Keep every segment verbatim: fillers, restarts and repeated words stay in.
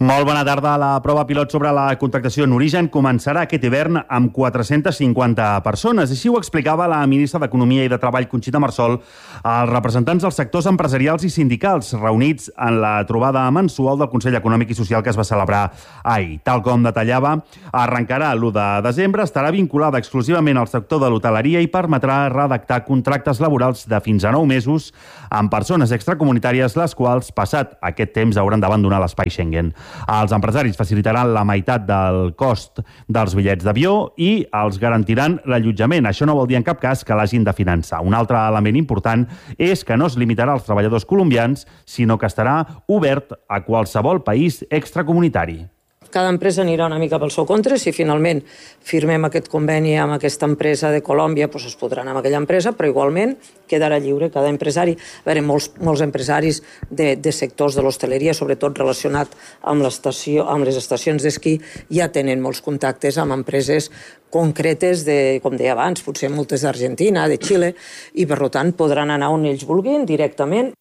Molt bona tarda. La prova pilot sobre la contractació en origen començarà aquest hivern amb quatre-centes cinquanta persones. Així ho explicava la ministra d'Economia i de Treball, Conxita Marsol, als representants dels sectors empresarials i sindicals reunits en la trobada mensual del Consell Econòmic i Social que es va celebrar ahir. Tal com detallava, arrencarà l'u de desembre, estarà vinculada exclusivament al sector de l'hoteleria i permetrà redactar contractes laborals de fins a nou mesos amb persones extracomunitàries, les quals, passat aquest temps, hauran d'abandonar l'espai Schengen. Els empresaris facilitaran la meitat del cost dels bitllets d'avió i els garantiran l'allotjament. Això no vol dir en cap cas que l'hagin de finançar. Un altre element important és que no es limitarà als treballadors colombians, sinó que estarà obert a qualsevol país extracomunitari. Cada empresa anirà una mica pel seu compte. Si finalment firmem aquest conveni amb aquesta empresa de Colòmbia, doncs es podrà anar amb aquella empresa, però igualment quedarà lliure cada empresari. A veure, molts, molts empresaris de, de sectors de l'hostaleria, sobretot relacionat amb, amb les estacions d'esquí, ja tenen molts contactes amb empreses concretes, de, com deia abans, potser moltes d'Argentina, de Xile, i per tant podran anar on ells vulguin directament.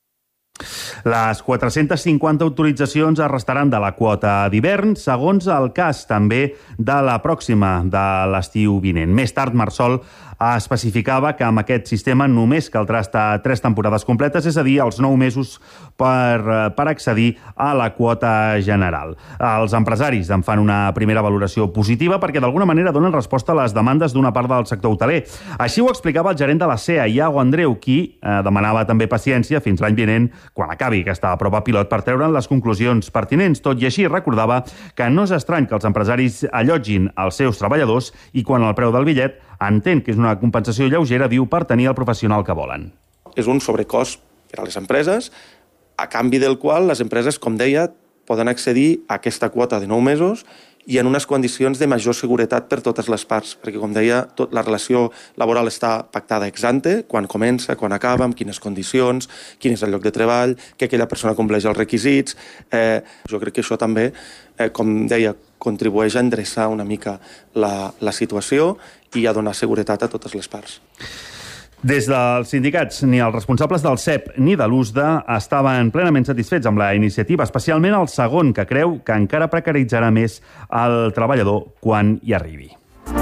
Les quatre-centes cinquanta autoritzacions es restaran de la quota d'hivern, segons el cas també de la pròxima de l'estiu vinent. Més tard, Marsol especificava que amb aquest sistema només caldrà estar tres temporades completes, és a dir, els nou mesos per, per accedir a la quota general. Els empresaris en fan una primera valoració positiva perquè d'alguna manera donen resposta a les demandes d'una part del sector hoteler. Així ho explicava el gerent de la S E A, Iago Andreu, qui eh, demanava també paciència fins l'any vinent, quan acabi aquesta prova pilot, per treure'n les conclusions pertinents. Tot i així, recordava que no és estrany que els empresaris allotgin els seus treballadors i quan el preu del bitllet entén que és una compensació lleugera, diu, per tenir el professional que volen. És un sobrecost per a les empreses, a canvi del qual les empreses, com deia, poden accedir a aquesta quota de nou mesos i en unes condicions de major seguretat per totes les parts, perquè, com deia, tot, la relació laboral està pactada ex ante, quan comença, quan acaba, amb quines condicions, quin és el lloc de treball, que aquella persona compleix els requisits. Eh, jo crec que això també, eh, com deia, contribueix a endreçar una mica la, la situació i a donar seguretat a totes les parts. Des dels sindicats, ni els responsables del C E P ni de l'U S D A estaven plenament satisfets amb la iniciativa, especialment el segon, que creu que encara precaritzarà més el treballador quan hi arribi.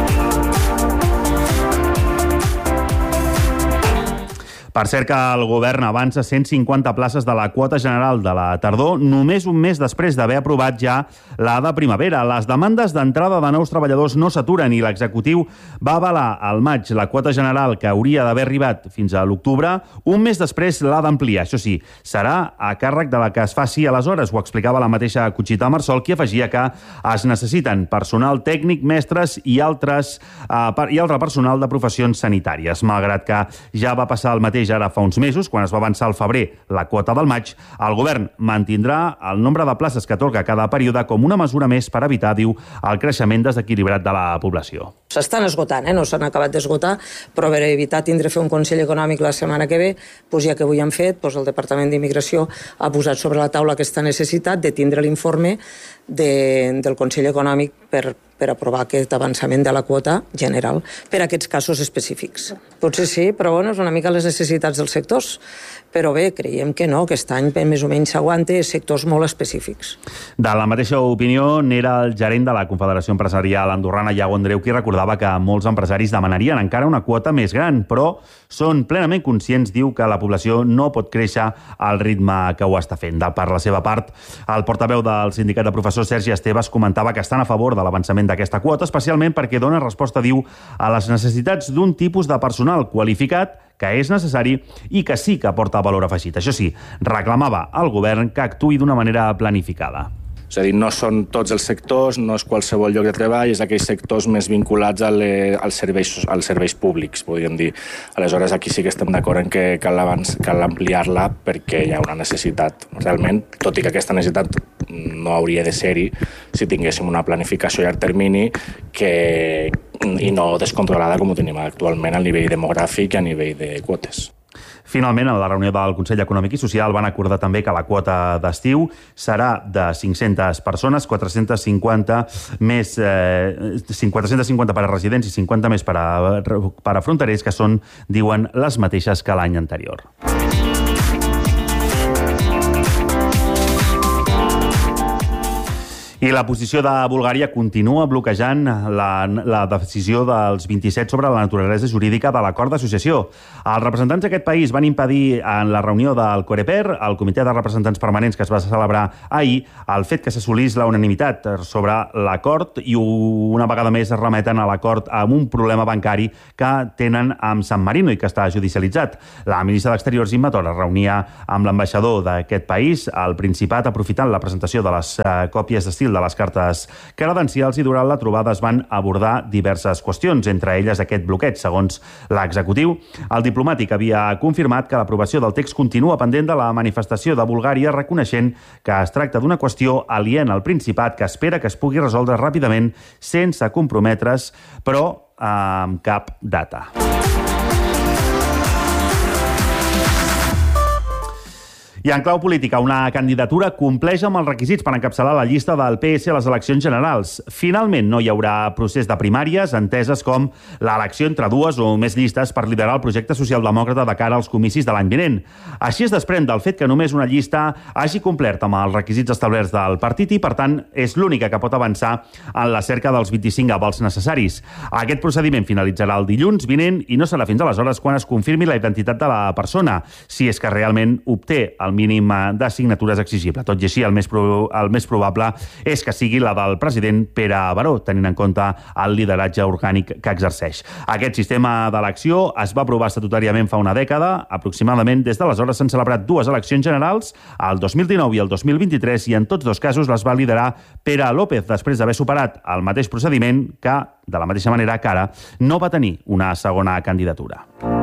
Per cert que el govern avança cent cinquanta places de la quota general de la tardor només un mes després d'haver aprovat ja la de primavera. Les demandes d'entrada de nous treballadors no s'aturen i l'executiu va avalar al maig la quota general que hauria d'haver arribat fins a l'octubre. Un mes després l'ha d'ampliar. Això sí, serà a càrrec de la que es faci aleshores. Ho explicava la mateixa Conxita Marsol, qui afegia que es necessiten personal tècnic, mestres i, altres, eh, i altre personal de professions sanitàries. Malgrat que ja va passar el mateix ara fa uns mesos, quan es va avançar al febrer la quota del maig, el govern mantindrà el nombre de places que atorga cada període com una mesura més per evitar, diu, el creixement desequilibrat de la població. S'estan esgotant, eh? No s'han acabat d'esgotar, però per evitar tindre fer un Consell Econòmic la setmana que ve, doncs ja que avui han fet, doncs el Departament d'Immigració ha posat sobre la taula aquesta necessitat de tindre l'informe de, del Consell Econòmic per, per aprovar aquest avançament de la quota general per a aquests casos específics. Potser sí, però bueno, és una mica les necessitats dels sectors. Però bé, creiem que no, que aquest any més o menys s'aguanta sectors molt específics. De la mateixa opinió n'era el gerent de la Confederació Empresarial Andorrana, Iago Andreu, qui recordava que molts empresaris demanarien encara una quota més gran, però són plenament conscients, diu, que la població no pot créixer al ritme que ho està fent. Per la seva part, el portaveu del sindicat de professors, Sergi Estebes, comentava que estan a favor de l'avançament d'aquesta quota, especialment perquè dona resposta, diu, a les necessitats d'un tipus de personal qualificat que és necessari i que sí que aporta valor afegit. Això sí, reclamava al govern que actuï d'una manera planificada. És a dir, no són tots els sectors, no és qualsevol lloc de treball, és aquells sectors més vinculats a le, als, serveis, als serveis públics, podríem dir. Aleshores, aquí sí que estem d'acord en que cal, cal ampliar-la perquè hi ha una necessitat. Realment, tot i que aquesta necessitat no hauria de ser-hi si tinguéssim una planificació a llarg termini que, i no descontrolada com ho tenim actualment a nivell demogràfic i a nivell de quotes. Finalment, en la reunió del Consell Econòmic i Social van acordar també que la quota d'estiu serà de cinc-centes persones, quatre-centes cinquanta més, eh, quatre-centes cinquanta per a residents i cinquanta més per a, per a fronterers, que són, diuen, les mateixes que l'any anterior. I la posició de Bulgària continua bloquejant la, la decisió dels vint-i-set sobre la naturalesa jurídica de l'acord d'associació. Els representants d'aquest país van impedir en la reunió del Coreper, el comitè de representants permanents que es va celebrar ahir, el fet que s'assolís la unanimitat sobre l'acord i una vegada més es remeten a l'acord amb un problema bancari que tenen amb San Marino i que està judicialitzat. La ministra d'Exteriors, Imma Thor, es reunia amb l'ambaixador d'aquest país, al Principat, aprofitant la presentació de les eh, còpies d'estil de les cartes credencials, i durant la trobada es van abordar diverses qüestions, entre elles aquest bloqueig, segons l'executiu. El diplomàtic havia confirmat que l'aprovació del text continua pendent de la manifestació de Bulgària, reconeixent que es tracta d'una qüestió aliena al Principat que espera que es pugui resoldre ràpidament sense comprometre's, però amb cap data. I en clau política, una candidatura compleix amb els requisits per encapçalar la llista del P S a les eleccions generals. Finalment, no hi haurà procés de primàries, enteses com l'elecció entre dues o més llistes per liderar el projecte socialdemòcrata de cara als comicis de l'any vinent. Així es desprèn del fet que només una llista hagi complert amb els requisits establerts del partit i, per tant, és l'única que pot avançar en la cerca dels vint-i-cinc avals necessaris. Aquest procediment finalitzarà el dilluns vinent i no serà fins aleshores quan es confirmi la identitat de la persona, si és que realment obté el mínim de signatures exigible. Tot i així, el més, pro, el més probable és que sigui la del president Pere Baró, tenint en compte el lideratge orgànic que exerceix. Aquest sistema d'elecció es va aprovar estatutàriament fa una dècada. Aproximadament des d'aleshores s'han celebrat dues eleccions generals, el dos mil dinou i el dos mil vint-i-tres, i en tots dos casos les va liderar Pere López, després d'haver superat el mateix procediment que, de la mateixa manera que ara, no va tenir una segona candidatura.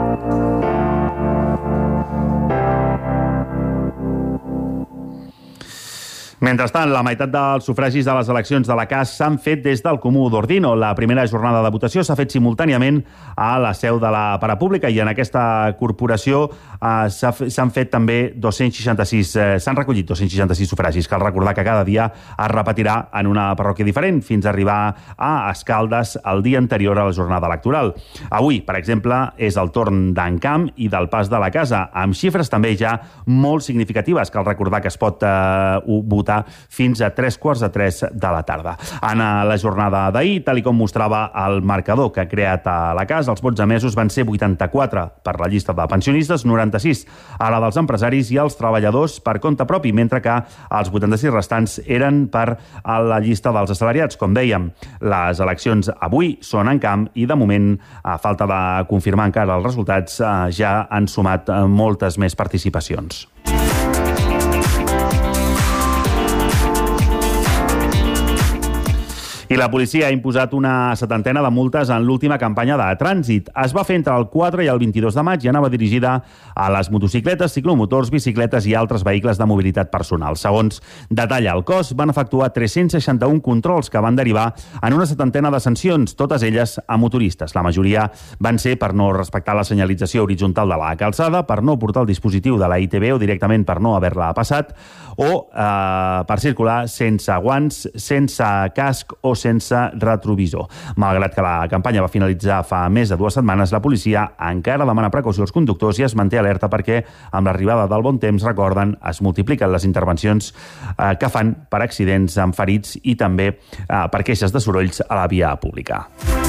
Mentrestant, la meitat dels sufragis de les eleccions de la C A S s'han fet des del Comú d'Ordino. La primera jornada de votació s'ha fet simultàniament a la seu de la Parapública i en aquesta corporació eh, s'han fet també dos-cents seixanta-sis, eh, s'han recollit dos-cents seixanta-sis sufragis. Cal recordar que cada dia es repetirà en una parròquia diferent fins a arribar a Escaldes el dia anterior a la jornada electoral. Avui, per exemple, és el torn d'Encamp i del Pas de la Casa, amb xifres també ja molt significatives. Cal recordar que es pot eh, votar fins a tres quarts de tres de la tarda. En la jornada d'ahir, tal com mostrava el marcador que ha creat a la C A S, els vots emesos van ser vuitanta-quatre per la llista de pensionistes, noranta-sis a la dels empresaris i els treballadors per compte propi, mentre que els vuitanta-sis restants eren per a la llista dels assalariats. Com dèiem, les eleccions avui són en camp i, de moment, a falta de confirmar encara els resultats, ja han sumat moltes més participacions. I la policia ha imposat una setantena de multes en l'última campanya de trànsit. Es va fer entre el quatre i el vint-i-dos de maig i anava dirigida a les motocicletes, ciclomotors, bicicletes i altres vehicles de mobilitat personal. Segons detalla el cos, van efectuar tres-cents seixanta-un controls que van derivar en una setantena de sancions, totes elles a motoristes. La majoria van ser per no respectar la senyalització horitzontal de la calçada, per no portar el dispositiu de la I T B o directament per no haver-la passat, o eh, per circular sense guants, sense casc o sense retrovisor. Malgrat que la campanya va finalitzar fa més de dues setmanes, la policia encara demana precaució als conductors i es manté alerta perquè, amb l'arribada del bon temps, recorden, es multipliquen les intervencions eh, que fan per accidents amb ferits i també eh, per queixes de sorolls a la via pública.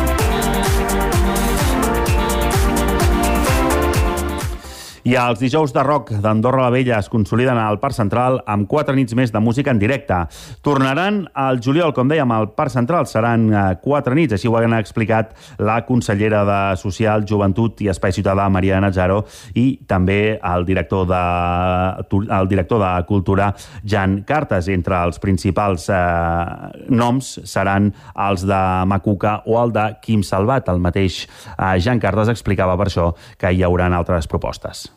I els dijous de rock d'Andorra la Vella es consoliden al Parc Central amb quatre nits més de música en directe. Tornaran al juliol, com dèiem, al Parc Central. Seran quatre nits, així ho han explicat la consellera de Social, Joventut i Espai Ciutadà, Maria Nazzaro, i també el director de, el director de Cultura, Jan Cartes. Entre els principals eh, noms seran els de Macuca o el de Quim Salvat. El mateix eh, Jan Cartes explicava per això que hi haurà altres propostes.